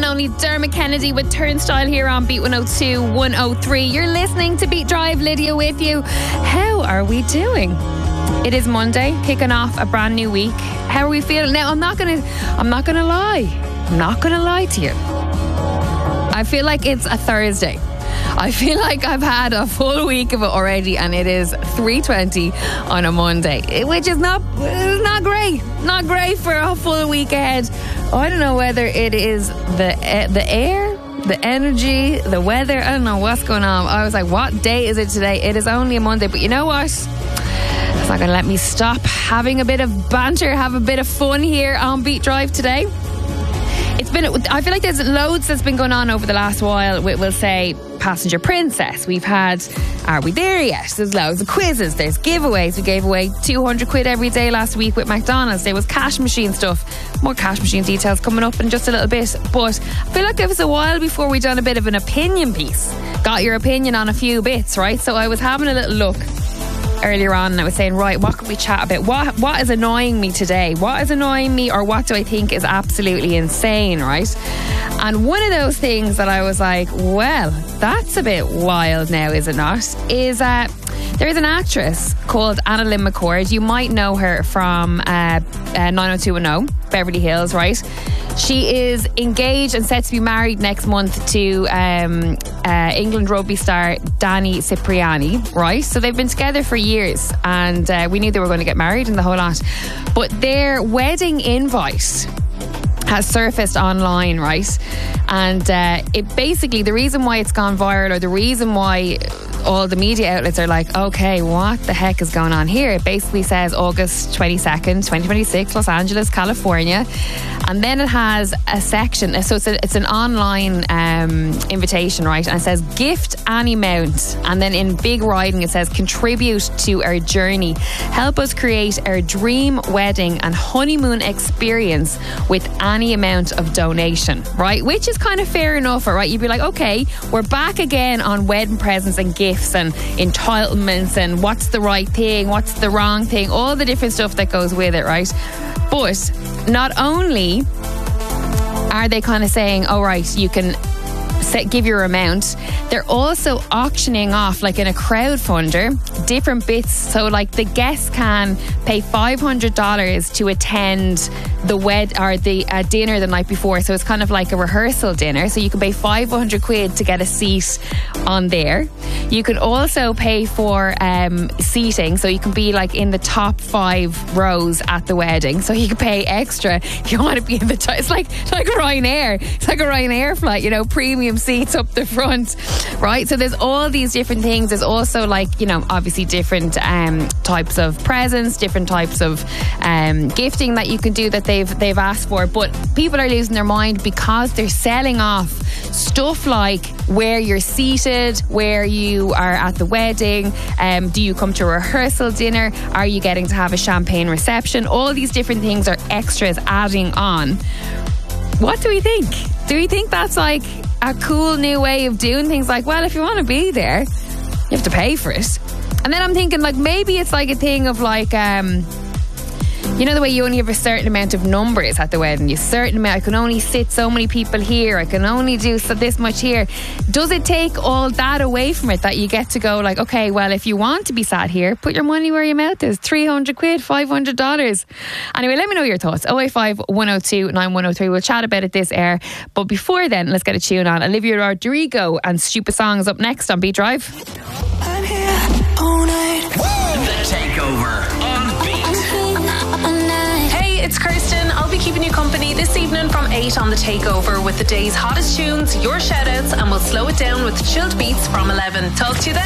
only Dermot Kennedy with Turnstile here on Beat 102 103. You're listening to Beat Drive. Lydia with you. How are we doing? It is Monday, kicking off a brand new week. How are we feeling? Now, I'm not gonna lie. I'm not gonna lie to you. I feel like it's a Thursday. I feel like I've had a full week of it already, and it is 3:20 on a Monday, which is not great. Not great for a full week ahead. I don't know whether it is the air, the energy, the weather. I don't know what's going on. I was like, what day is it today? It is only a Monday, but you know what? It's not going to let me stop having a bit of banter, have a bit of fun here on Beat Drive today. I feel like there's loads that's been going on over the last while with, we'll say, Passenger Princess. We've had Are We There Yet? There's loads of quizzes, there's giveaways. We gave away 200 quid every day last week with McDonald's. There was cash machine stuff. More cash machine details coming up in just a little bit. But I feel like it was a while before we done a bit of an opinion piece. Got your opinion on a few bits, right? So I was having a little look earlier on, and I was saying, right, what can we chat about? What is annoying me today? What is annoying me, or what do I think is absolutely insane, right? And one of those things that I was like, well, that's a bit wild now, is it not? Is there is an actress called Anna Lynn McCord. You might know her from 90210, Beverly Hills, right? She is engaged and set to be married next month to England rugby star Danny Cipriani, right? So they've been together for years, and we knew they were going to get married and the whole lot. But their wedding invite has surfaced online, right? And it basically, the reason why it's gone viral, or the reason why all the media outlets are like, okay, what the heck is going on here? It basically says August 22nd, 2026, Los Angeles, California. And then it has a section, so it's an online invitation, right? And it says, gift Annie Mount. And then in big writing it says, contribute to our journey. Help us create our dream wedding and honeymoon experience with any amount of donation, right? Which is kind of fair enough, right? You'd be like, okay, we're back again on wedding presents and gifts and entitlements and what's the right thing, what's the wrong thing, all the different stuff that goes with it, right? But not only are they kind of saying, all right, you can give your amount, they're also auctioning off, like in a crowdfunder, different bits. So like the guests can pay $500 to attend the dinner the night before. So it's kind of like a rehearsal dinner. So you can pay 500 quid to get a seat on there. You can also pay for seating, so you can be like in the top 5 rows at the wedding. So you can pay extra if you want to be in the top. It's like Ryanair. It's like a Ryanair flight, you know, premium seats up the front, right? So there's all these different things. There's also, like, you know, obviously different types of presents, different types of gifting that you can do that they've asked for. But people are losing their mind because they're selling off stuff like where you're seated, where you are at the wedding, do you come to a rehearsal dinner, are you getting to have a champagne reception? All these different things are extras adding on. What do we think? Do we think that's like a cool new way of doing things? Like, well, if you want to be there, you have to pay for it. And then I'm thinking, like, maybe it's like a thing of like, you know, the way you only have a certain amount of numbers at the wedding. I can only sit so many people here. I can only do this much here. Does it take all that away from it, that you get to go like, okay, well, if you want to be sat here, put your money where your mouth is. 300 quid, $500. Anyway, let me know your thoughts. 085 102 9103. We'll chat about it this air. But before then, let's get a tune on. Olivia Rodrigo and Stupid Songs up next on Beat Drive. I'm here all night. The Takeover on Beat. Hey, it's Kirsten. I'll be keeping you company this evening from 8 on The Takeover with the day's hottest tunes, your shoutouts, and we'll slow it down with chilled beats from 11. Talk to you then.